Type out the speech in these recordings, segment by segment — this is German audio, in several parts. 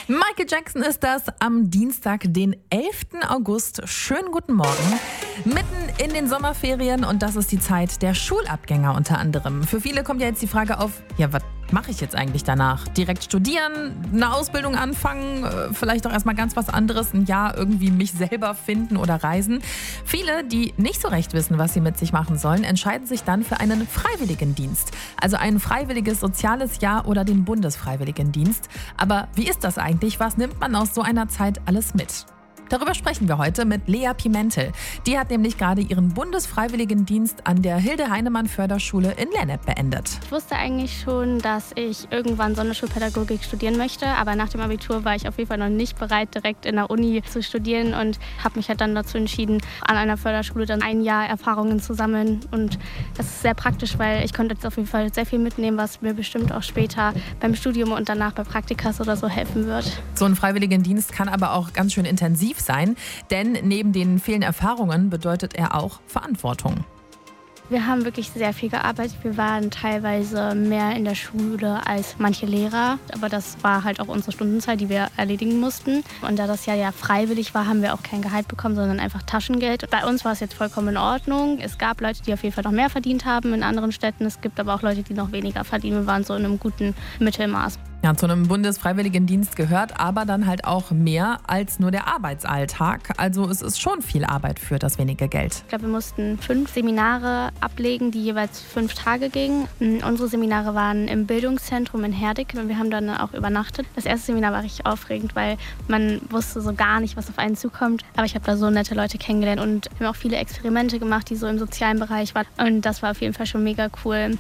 Michael Jackson ist das am Dienstag, den 11. August. Schönen guten Morgen. Mitten in den Sommerferien und das ist die Zeit der Schulabgänger unter anderem. Für viele kommt ja jetzt die Frage auf, ja, was mache ich jetzt eigentlich danach? Direkt studieren, eine Ausbildung anfangen, vielleicht auch erstmal ganz was anderes, ein Jahr irgendwie mich selber finden oder reisen. Viele, die nicht so recht wissen, was sie mit sich machen sollen, entscheiden sich dann für einen Freiwilligendienst. Also ein freiwilliges soziales Jahr oder den Bundesfreiwilligendienst. Aber wie ist das eigentlich? Was nimmt man aus so einer Zeit alles mit? Darüber sprechen wir heute mit Lea Pimentel. Die hat nämlich gerade ihren Bundesfreiwilligendienst an der Hilde-Heinemann-Förderschule in Lennep beendet. Ich wusste eigentlich schon, dass ich irgendwann Sonderschulpädagogik studieren möchte, aber nach dem Abitur war ich auf jeden Fall noch nicht bereit, direkt in der Uni zu studieren und habe mich halt dann dazu entschieden, an einer Förderschule dann ein Jahr Erfahrungen zu sammeln. Und das ist sehr praktisch, weil ich konnte jetzt auf jeden Fall sehr viel mitnehmen, was mir bestimmt auch später beim Studium und danach bei Praktikas oder so helfen wird. So ein Freiwilligendienst kann aber auch ganz schön intensiv sein, denn neben den vielen Erfahrungen bedeutet er auch Verantwortung. Wir haben wirklich sehr viel gearbeitet. Wir waren teilweise mehr in der Schule als manche Lehrer. Aber das war halt auch unsere Stundenzeit, die wir erledigen mussten. Und da das ja freiwillig war, haben wir auch kein Gehalt bekommen, sondern einfach Taschengeld. Bei uns war es jetzt vollkommen in Ordnung. Es gab Leute, die auf jeden Fall noch mehr verdient haben in anderen Städten. Es gibt aber auch Leute, die noch weniger verdienen. Wir waren so in einem guten Mittelmaß. Ja, zu einem Bundesfreiwilligendienst gehört aber dann halt auch mehr als nur der Arbeitsalltag. Also es ist schon viel Arbeit für das wenige Geld. Ich glaube, wir mussten 5 Seminare ablegen, die jeweils 5 Tage gingen. Unsere Seminare waren im Bildungszentrum in Herdecke und wir haben dann auch übernachtet. Das erste Seminar war richtig aufregend, weil man wusste so gar nicht, was auf einen zukommt. Aber ich habe da so nette Leute kennengelernt und wir haben auch viele Experimente gemacht, die so im sozialen Bereich waren. Und das war auf jeden Fall schon mega cool.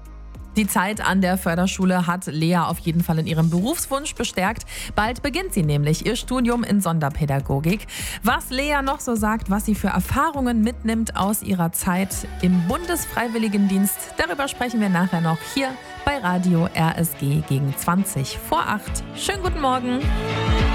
Die Zeit an der Förderschule hat Lea auf jeden Fall in ihrem Berufswunsch bestärkt. Bald beginnt sie nämlich ihr Studium in Sonderpädagogik. Was Lea noch so sagt, was sie für Erfahrungen mitnimmt aus ihrer Zeit im Bundesfreiwilligendienst, darüber sprechen wir nachher noch hier bei Radio RSG gegen 20 vor 8. Schönen guten Morgen.